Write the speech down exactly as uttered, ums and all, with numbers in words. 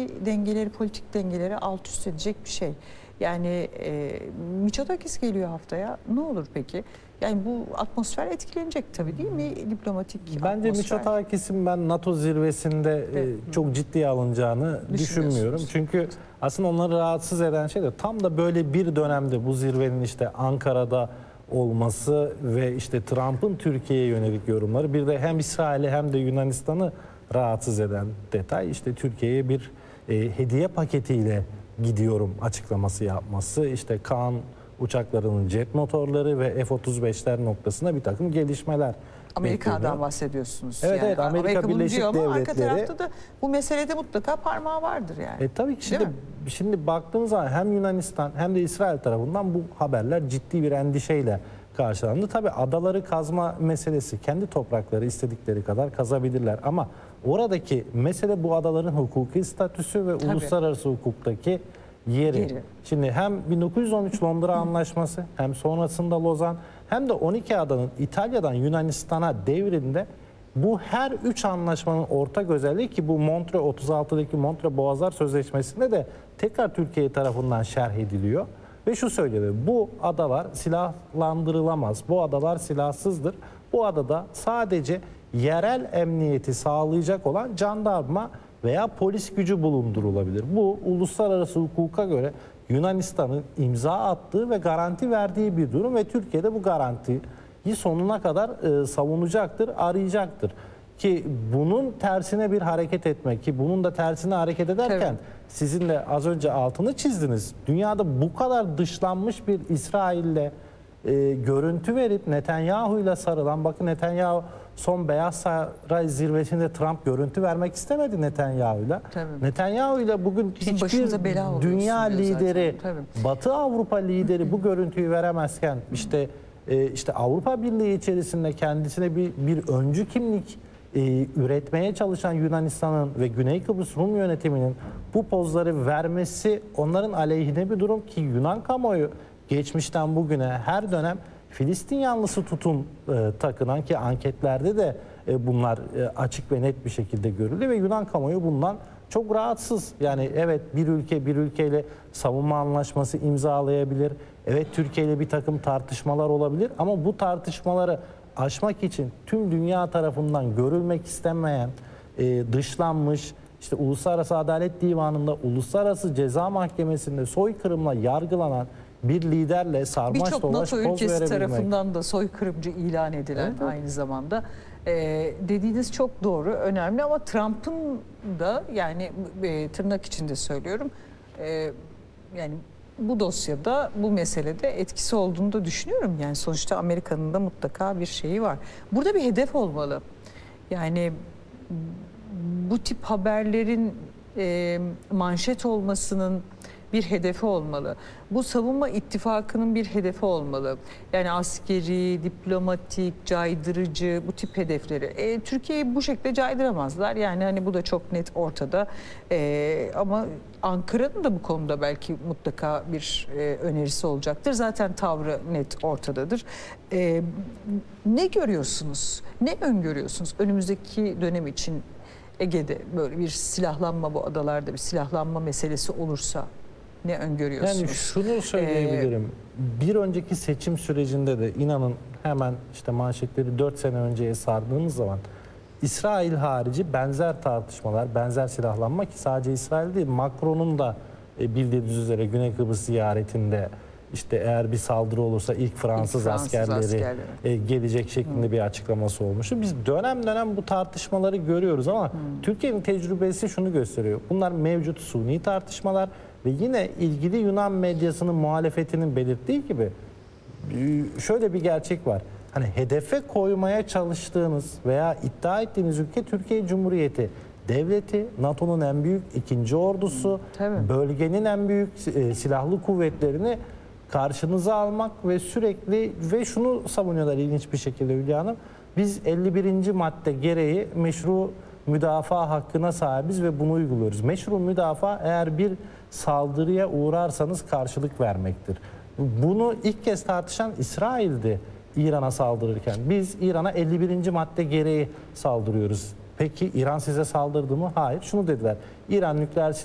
dengeleri, politik dengeleri alt üst edecek bir şey. Yani e, Mitsotakis geliyor haftaya. Ne olur peki? Yani bu atmosfer etkilenecek tabii değil mi? Diplomatik Bence atmosfer. Mitsotakis'in ben NATO zirvesinde Evet. e, çok ciddiye alınacağını düşünmüyorum. Çünkü aslında onları rahatsız eden şey de tam da böyle bir dönemde bu zirvenin işte Ankara'da olması ve işte Trump'ın Türkiye'ye yönelik yorumları, bir de hem İsrail'i hem de Yunanistan'ı rahatsız eden detay işte Türkiye'ye bir e, hediye paketiyle gidiyorum açıklaması yapması, işte Kaan uçaklarının jet motorları ve F otuz beşler noktasında bir takım gelişmeler. Amerika'dan bekleniyor. bahsediyorsunuz. Evet, yani. evet, Amerika, Amerika bunu Birleşik diyor ama arka Devletleri. tarafta da bu meselede mutlaka parmağı vardır yani. E tabii ki şimdi, şimdi baktığımız zaman hem Yunanistan hem de İsrail tarafından bu haberler ciddi bir endişeyle karşılandı. Tabii adaları kazma meselesi, kendi toprakları istedikleri kadar kazabilirler ama oradaki mesele bu adaların hukuki statüsü ve Tabii. uluslararası hukuktaki yeri. Yeri. Şimdi hem bin dokuz yüz on üç Londra Anlaşması hem sonrasında Lozan hem de on iki adanın İtalya'dan Yunanistan'a devrinde bu her üç anlaşmanın ortak özelliği, ki bu Montreux otuz altıdaki Montreux Boğazlar Sözleşmesi'nde de tekrar Türkiye tarafından şerh ediliyor. Ve şu söyleniyor: bu adalar silahlandırılamaz, bu adalar silahsızdır. Bu adada sadece yerel emniyeti sağlayacak olan jandarma veya polis gücü bulundurulabilir. Bu uluslararası hukuka göre Yunanistan'ın imza attığı ve garanti verdiği bir durum ve Türkiye'de bu garantiyi sonuna kadar e, savunacaktır, arayacaktır. Ki bunun tersine bir hareket etmek, ki bunun da tersine hareket ederken Tabii. sizin de az önce altını çizdiniz. Dünyada bu kadar dışlanmış bir İsrail'le e, görüntü verip Netanyahu'yla sarılan, bakın Netanyahu son Beyaz Saray zirvesinde Trump görüntü vermek istemedi Netanyahu'yla. Netanyahu'yla bugün Bizim hiçbir bela dünya lideri, zaten. Batı Avrupa lideri bu görüntüyü veremezken işte e, işte Avrupa Birliği içerisinde kendisine bir bir öncü kimlik e, üretmeye çalışan Yunanistan'ın ve Güney Kıbrıs Rum yönetiminin bu pozları vermesi onların aleyhine bir durum ki Yunan kamuoyu geçmişten bugüne her dönem Filistin yanlısı tutum e, takınan, ki anketlerde de e, bunlar e, açık ve net bir şekilde görüldü ve Yunan kamuoyu bundan çok rahatsız. Yani evet, bir ülke bir ülkeyle savunma anlaşması imzalayabilir. Evet, Türkiye ile bir takım tartışmalar olabilir ama bu tartışmaları aşmak için tüm dünya tarafından görülmek istenmeyen, e, dışlanmış, işte Uluslararası Adalet Divanı'nda, Uluslararası Ceza Mahkemesi'nde soykırımla yargılanan bir liderle sarmaş birçok dolaş NATO poz ülkesi verebilmek. tarafından da soykırımcı ilan edilen, evet, aynı zamanda e, dediğiniz çok doğru, önemli ama Trump'ın da yani e, tırnak içinde söylüyorum e, yani bu dosyada, bu meselede etkisi olduğunu da düşünüyorum. Yani sonuçta Amerika'nın da mutlaka bir şeyi var. Burada bir hedef olmalı. Yani bu tip haberlerin e, manşet olmasının bir hedefi olmalı. Bu savunma ittifakının bir hedefi olmalı. Yani askeri, diplomatik, caydırıcı bu tip hedefleri. E, Türkiye'yi bu şekilde caydıramazlar. Yani hani bu da çok net ortada. E, ama Ankara'nın da bu konuda belki mutlaka bir e, önerisi olacaktır. Zaten tavrı net ortadadır. E, ne görüyorsunuz? Ne öngörüyorsunuz önümüzdeki dönem için? Ege'de böyle bir silahlanma, bu adalarda bir silahlanma meselesi olursa ne öngörüyorsunuz? Yani şunu söyleyebilirim. Ee, bir önceki seçim sürecinde de inanın hemen işte manşetleri dört sene önceye sardığımız zaman İsrail harici benzer tartışmalar, benzer silahlanma, ki sadece İsrail değil, Macron'un da bildiğiniz üzere Güney Kıbrıs ziyaretinde işte eğer bir saldırı olursa ilk Fransız, ilk Fransız askerleri, askerleri gelecek şeklinde hmm. bir açıklaması olmuştu. Biz dönem dönem bu tartışmaları görüyoruz ama hmm. Türkiye'nin tecrübesi şunu gösteriyor. Bunlar mevcut suni tartışmalar ve yine ilgili Yunan medyasının, muhalefetinin belirttiği gibi şöyle bir gerçek var. Hani hedefe koymaya çalıştığınız veya iddia ettiğiniz ülke Türkiye Cumhuriyeti devleti, NATO'nun en büyük ikinci ordusu, Tabii. bölgenin en büyük e, silahlı kuvvetlerini karşınıza almak ve sürekli ve şunu savunuyorlar ilginç bir şekilde Hülya Hanım. Biz elli birinci madde gereği meşru müdafaa hakkına sahibiz ve bunu uyguluyoruz. Meşru müdafaa eğer bir saldırıya uğrarsanız karşılık vermektir. Bunu ilk kez tartışan İsrail'di İran'a saldırırken. Biz İran'a elli birinci madde gereği saldırıyoruz. Peki İran size saldırdı mı? Hayır. Şunu dediler: İran nükleer